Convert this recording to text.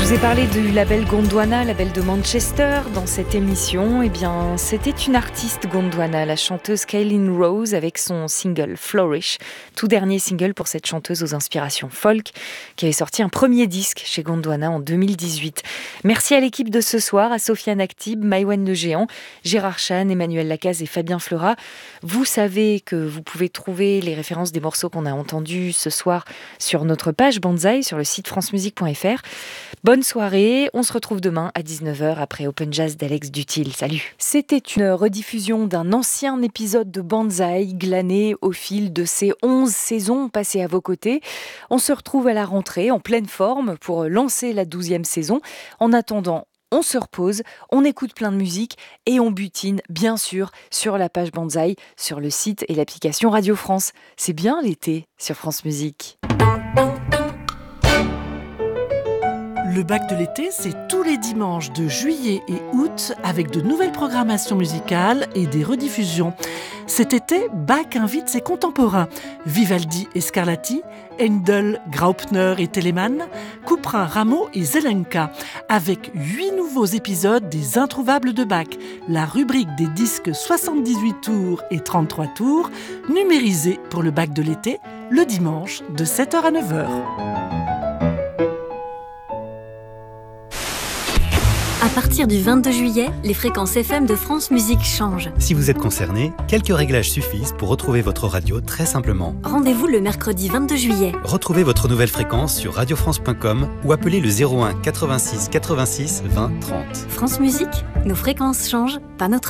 Je vous ai parlé du label Gondwana, label de Manchester, dans cette émission. Eh bien, c'était une artiste Gondwana, la chanteuse Kaylin Rose, avec son single Flourish, tout dernier single pour cette chanteuse aux inspirations folk, qui avait sorti un premier disque chez Gondwana en 2018. Merci à l'équipe de ce soir, à Sofiane Aktib, Maïwenn Le Géant, Gérard Chan, Emmanuel Lacaze et Fabien Fleurat. Vous savez que vous pouvez trouver les références des morceaux qu'on a entendus ce soir sur notre page Banzai, sur le site francemusique.fr. Bonne soirée, on se retrouve demain à 19h après Open Jazz d'Alex Dutil. Salut. C'était une rediffusion d'un ancien épisode de Banzai glané au fil de ces 11 saisons passées à vos côtés. On se retrouve à la rentrée en pleine forme pour lancer la 12e saison. En attendant, on se repose, on écoute plein de musique et on butine, bien sûr, sur la page Banzai, sur le site et l'application Radio France. C'est bien l'été sur France Musique. Le bac de l'été, c'est tous les dimanches de juillet et août avec de nouvelles programmations musicales et des rediffusions. Cet été, Bach invite ses contemporains, Vivaldi et Scarlatti, Handel, Graupner et Telemann, Couperin, Rameau et Zelenka, avec 8 nouveaux épisodes des Introuvables de Bach, la rubrique des disques 78 tours et 33 tours, numérisée pour le bac de l'été, le dimanche de 7h à 9h. À partir du 22 juillet, les fréquences FM de France Musique changent. Si vous êtes concerné, quelques réglages suffisent pour retrouver votre radio très simplement. Rendez-vous le mercredi 22 juillet. Retrouvez votre nouvelle fréquence sur radiofrance.com ou appelez le 01 86 86 20 30. France Musique, nos fréquences changent, pas notre